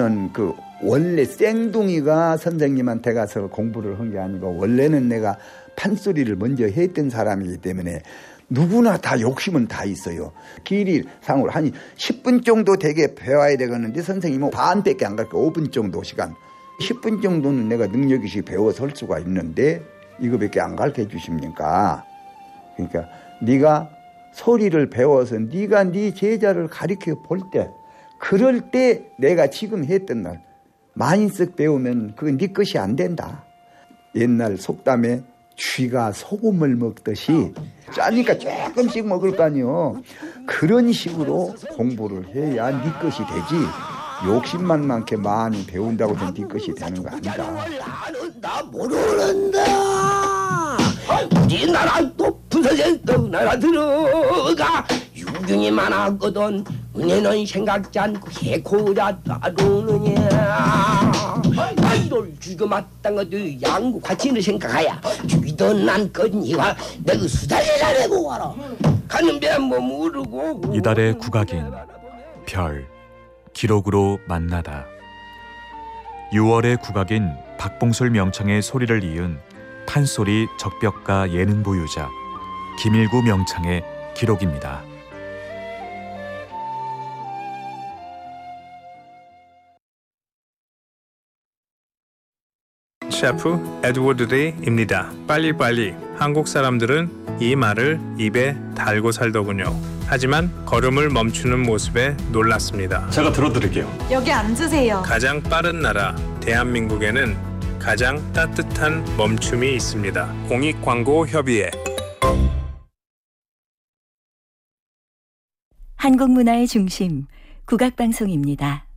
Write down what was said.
나는 그 원래 쌩둥이가 선생님한테 가서 공부를 한 게 아니고 원래는 내가 판소리를 먼저 했던 사람이기 때문에 누구나 다 욕심은 다 있어요. 길이 상으로 한 10분 정도 되게 배워야 되겠는데 선생님은 반밖에 안 갈까 5분 정도 시간. 10분 정도는 내가 능력이 배워서 할 수가 있는데 이거밖에 안 가르쳐 주십니까? 그러니까 네가 소리를 배워서 네가 네 제자를 가르쳐 볼 때 그럴 때 내가 지금 했던 날 많이 쓱 배우면 그건 네 것이 안 된다. 옛날 속담에 쥐가 소금을 먹듯이 짜니까 조금씩 먹을 거 아니요. 그런 식으로 공부를 해야 네 것이 되지. 욕심만 많게 많이 배운다고 해서 네 것이 되는 거 아니다. 나 모르는다. 우리나라 높은 서재 나라 들어가 유경이 많았거든. 은혜는 생각지 않고 해코자 따르느냐. 이를 죽여 마땅 것도 양구 같이는 생각하야. 죽이던 난 거니와 내가 수다리라 내고 와라. 가는 배 뭐 모르고. 이달의 국악인 별 기록으로 만나다. 6월의 국악인 박봉솔 명창의 소리를 이은 판소리 적벽가 예능 보유자 김일구 명창의 기록입니다. 셰프 에드워드 레이입니다. 빨리빨리. 한국 사람들은 이 말을 입에 달고 살더군요. 하지만 걸음을 멈추는 모습에 놀랐습니다. 제가 들어드릴게요. 여기 앉으세요. 가장 빠른 나라 대한민국에는 가장 따뜻한 멈춤이 있습니다. 공익광고협의회. 한국문화의 중심 국악방송입니다.